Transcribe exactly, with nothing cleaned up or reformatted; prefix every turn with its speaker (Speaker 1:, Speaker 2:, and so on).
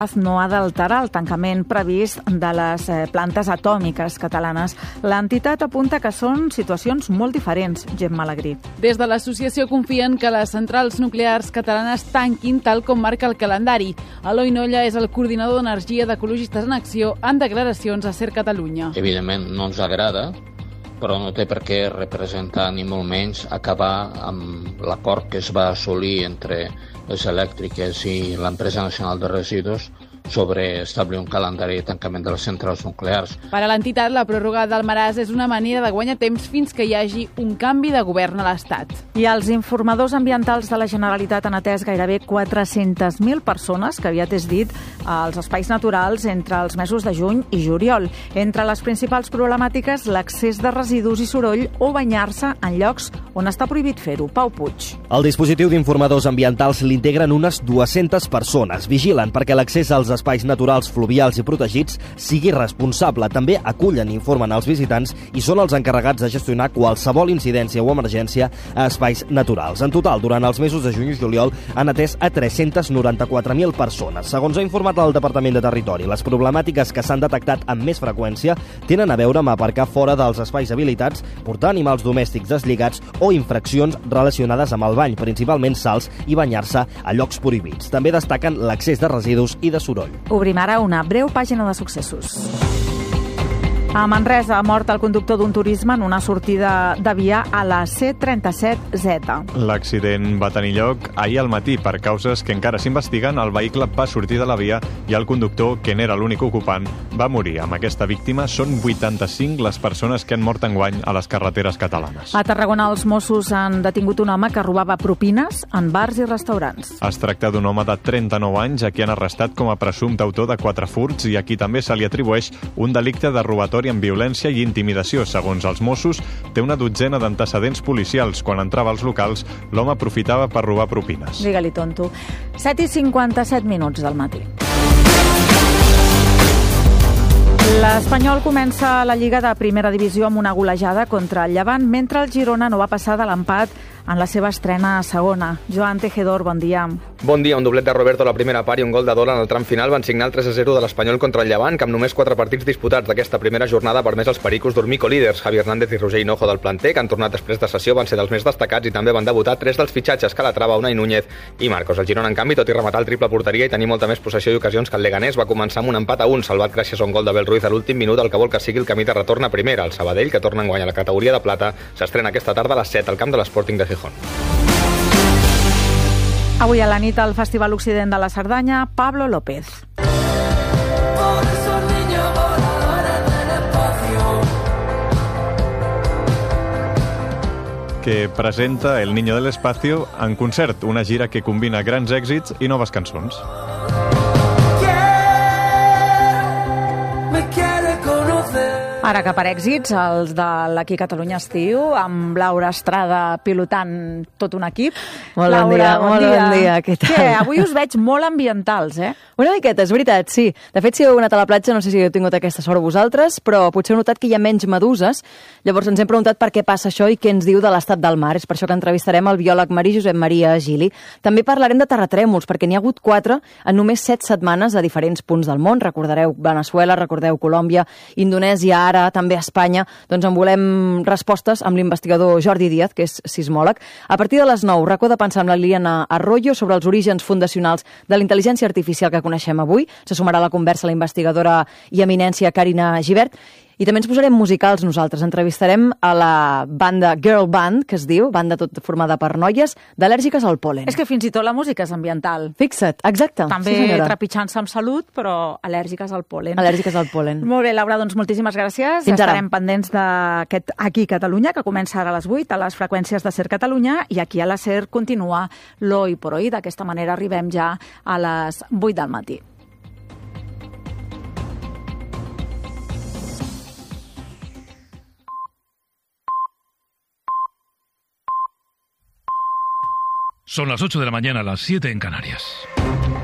Speaker 1: no ha d'alterar el tancament previst de les plantes atòmiques catalanes. L'entitat apunta que són situacions molt diferents, Gemma Alegrí.
Speaker 2: Des de l'associació confien que les centrals nuclears catalanes tanquin tal com marca el calendari. Eloi Nolla és el coordinador d'Energia d'Ecologistes en Acció en declaracions a Ser Catalunya.
Speaker 3: Evidentment no ens agrada, però no té per què representar ni molt menys acabar amb l'acord que es va assolir entre les elèctriques i l'Empresa Nacional de Residus sobre establir un calendari de tancament de les centrals nuclears.
Speaker 2: Per a l'entitat, la pròrroga del Maràs és una manera de guanyar temps fins que hi hagi un canvi de govern a l'Estat.
Speaker 1: I els informadors ambientals de la Generalitat han atès gairebé quatre-centes mil persones, que aviat és dit, als espais naturals entre els mesos de juny i juliol. Entre les principals problemàtiques, l'accés de residus i soroll o banyar-se en llocs on està prohibit fer-ho. Pau Puig.
Speaker 4: El dispositiu d'informadors ambientals l'integren unes dues-centes persones. Vigilen perquè l'accés als espais naturals, fluvials i protegits sigui responsable. També acullen i informen als visitants i són els encarregats de gestionar qualsevol incidència o emergència a espais naturals. En total, durant els mesos de juny i juliol han atès a tres-centes noranta-quatre mil persones. Segons ha informat el Departament de Territori, les problemàtiques que s'han detectat amb més freqüència tenen a veure amb aparcar fora dels espais habilitats, portar animals domèstics deslligats o infraccions relacionades amb el bany, principalment salts, i banyar-se a llocs prohibits. També destaquen l'accés de residus i de soroll.
Speaker 1: Obrim ara una breu pàgina de successos. A Manresa ha mort el conductor d'un turisme en una sortida de via a la C trenta-set Z.
Speaker 5: L'accident va tenir lloc ahir al matí. Per causes que encara s'investiguen, el vehicle va sortir de la via i el conductor, que n'era l'únic ocupant, va morir. Amb aquesta víctima són vuitanta-cinc les persones que han mort enguany a les carreteres catalanes.
Speaker 1: A Tarragona els Mossos han detingut un home que robava propines en bars i restaurants.
Speaker 5: Es tracta d'un home de trenta-nou anys a qui han arrestat com a presumpte autor de quatre furts i a qui també se li atribueix un delicte de robatori amb violència i intimidació. Segons els Mossos, té una dotzena d'antecedents policials. Quan entrava als locals, l'home aprofitava per robar propines.
Speaker 1: Digue-li tonto. set i cinquanta-set minuts del matí. L'Espanyol comença la Lliga de Primera Divisió amb una golejada contra el Llevant, mentre el Girona no va passar de l'empat en la seva estrena a segona. Joan Tejedor, bon dia.
Speaker 6: Bon dia. Un doblet de Roberto a la primera part i un gol de Dola en el tram final van signar el tres a zero de l'Espanyol contra el Llevant, que amb només quatre partits disputats d'aquesta primera jornada ha permès als pericos dormir co-líders. Javi Hernández i Roger Hinojo del planter, que han tornat després de sessió, van ser dels més destacats i també van debutar tres dels fitxatges, Calatrava, Unai Núñez i Marcos. El Girona, en canvi, tot i rematar el triple porteria i tenir molta més possessió i ocasions que el Leganés, va començar amb un empat a un, salvat gràcies a un gol de Bel Ruiz a l'últim minut, el que vol que sigui el camí de retorn a primera. El Sabadell, que torna enguany a la categoria de plata, s'estrena aquesta tarda a les set al camp de l'Sporting de Gijón.
Speaker 1: Avui a la nit al Festival Occident de la Cerdanya, Pablo López.
Speaker 5: Que presenta El Niño del Espacio en concert, una gira que combina grans èxits i noves cançons.
Speaker 1: Ara que per èxits, els de l'Aquí Catalunya Estiu, amb Laura Estrada pilotant tot un equip.
Speaker 7: Molt
Speaker 1: Laura,
Speaker 7: bon dia, molt bon dia, què tal?
Speaker 1: Què? Avui us veig molt ambientals, eh?
Speaker 7: Una miqueta, és veritat, sí. De fet, si heu anat a la platja, no sé si heu tingut aquesta sort vosaltres, però potser heu notat que hi ha menys meduses. Llavors ens hem preguntat per què passa això i què ens diu de l'estat del mar. És per això que entrevistarem el biòleg marí Josep Maria Gili. També parlarem de terratrèmols, perquè n'hi ha hagut quatre en només set setmanes a diferents punts del món. Recordareu Veneçuela, recordeu Colòmbia, Indonèsia, ara també a Espanya. Doncs en volem respostes amb l'investigador Jordi Díaz, que és sismòleg. A partir de les nou, racó de pensar amb la Liliana Arroyo sobre els orígens fundacionals de la intel·ligència artificial que coneixem avui. Se sumarà a la conversa la investigadora i eminència Carina Gibert. I també ens posarem musicals nosaltres. Entrevistarem a la banda Girl Band, que es diu, banda tot formada per noies, d'al·lèrgiques al pol·len.
Speaker 1: És que fins i tot la música és ambiental.
Speaker 7: Fixa't, exacte.
Speaker 1: També
Speaker 7: sí,
Speaker 1: trepitjant-se amb salut, però al·lèrgiques al pol·len.
Speaker 7: Al·lèrgiques al pol·len.
Speaker 1: Molt bé, Laura, doncs moltíssimes gràcies.
Speaker 7: Fins ara.
Speaker 1: Estarem pendents d'aquest Aquí Catalunya, que comença ara a les vuit, a les freqüències de Ser Catalunya, i aquí a la Ser continua l'Hoy por Hoy. D'aquesta manera arribem ja a les vuit del matí.
Speaker 8: Son las ocho de la mañana, las siete en Canarias.